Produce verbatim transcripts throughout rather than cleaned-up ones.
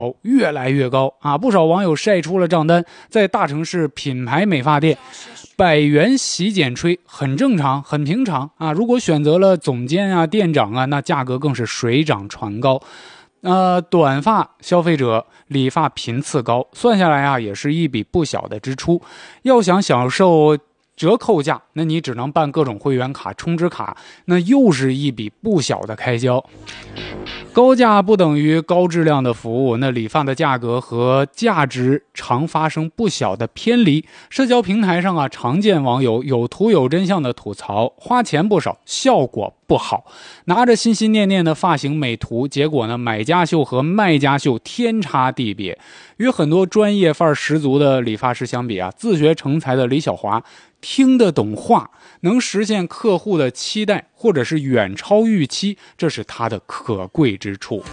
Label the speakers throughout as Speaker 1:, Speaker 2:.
Speaker 1: 越来越高啊！不少网友晒出了账单，在大城市品牌美发店，百元洗剪吹很正常，很平常啊。如果选择了总监啊、店长啊，那价格更是水涨船高。呃，短发消费者理发频次高，算下来啊，也是一笔不小的支出。要想享受折扣价，那你只能办各种会员卡、充值卡，那又是一笔不小的开销。高价不等于高质量的服务，那理发的价格和价值常发生不小的偏离。社交平台上啊，常见网友有图有真相的吐槽，花钱不少，效果不好，拿着心心念念的发型美图，结果呢，买家秀和卖家秀天差地别。与很多专业范儿十足的理发师相比啊，自学成才的李小华听得懂话，能实现客户的期待，或者是远超预期，这是他的可贵之处。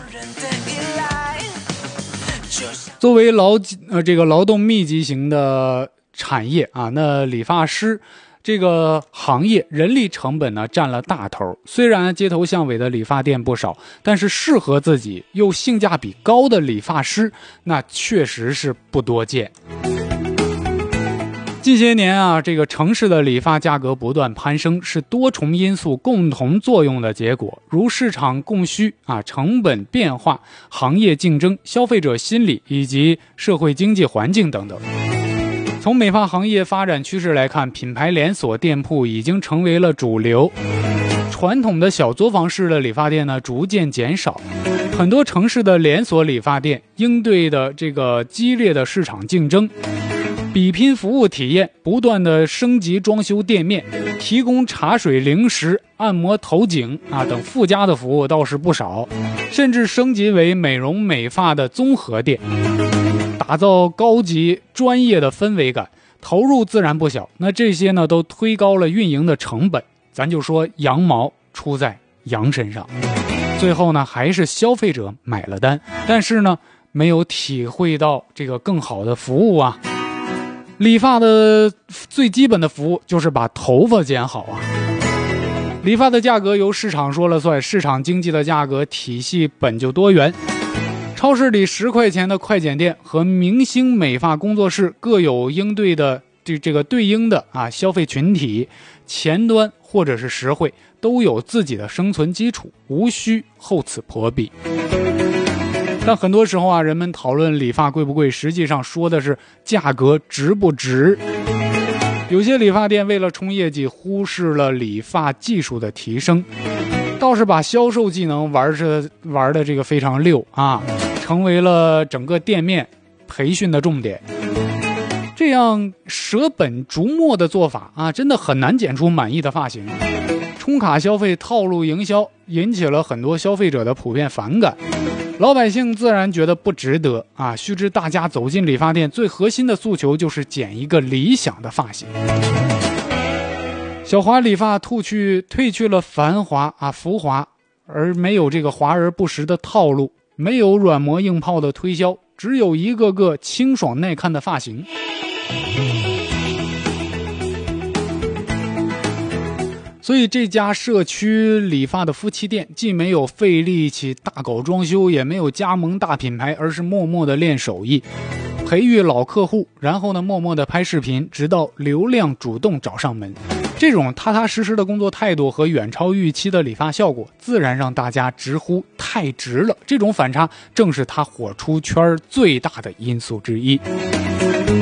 Speaker 1: 作为劳呃这个劳动密集型的产业啊，那理发师这个行业人力成本呢占了大头。虽然街头巷尾的理发店不少，但是适合自己又性价比高的理发师，那确实是不多见。近些年啊，这个城市的理发价格不断攀升，是多重因素共同作用的结果，如市场供需啊、成本变化、行业竞争、消费者心理以及社会经济环境等等。从美发行业发展趋势来看，品牌连锁店铺已经成为了主流，传统的小作坊式的理发店呢逐渐减少。很多城市的连锁理发店应对的这个激烈的市场竞争，比拼服务体验，不断的升级装修店面，提供茶水、零食、按摩头颈啊等附加的服务倒是不少，甚至升级为美容美发的综合店，打造高级专业的氛围感，投入自然不小。那这些呢都推高了运营的成本，咱就说羊毛出在羊身上，最后呢还是消费者买了单，但是呢没有体会到这个更好的服务啊。理发的最基本的服务就是把头发剪好啊。理发的价格由市场说了算，市场经济的价格体系本就多元。超市里十块钱的快剪店和明星美发工作室各有应对的这这个对应的啊消费群体，前端或者是实惠都有自己的生存基础，无需厚此薄彼。但很多时候啊，人们讨论理发贵不贵，实际上说的是价格值不值。有些理发店为了冲业绩，忽视了理发技术的提升，倒是把销售技能玩着玩的这个非常溜啊，成为了整个店面培训的重点。这样舍本逐末的做法啊，真的很难剪出满意的发型。冲卡消费、套路营销引起了很多消费者的普遍反感，老百姓自然觉得不值得啊。须知大家走进理发店最核心的诉求就是剪一个理想的发型。小华理发褪去褪去了繁华啊浮华，而没有这个华而不实的套路，没有软磨硬泡的推销，只有一个个清爽耐看的发型。所以这家社区理发的夫妻店既没有费力气大搞装修，也没有加盟大品牌，而是默默的练手艺，培育老客户，然后呢默默的拍视频，直到流量主动找上门。这种踏踏实实的工作态度和远超预期的理发效果，自然让大家直呼太值了。这种反差正是他火出圈最大的因素之一。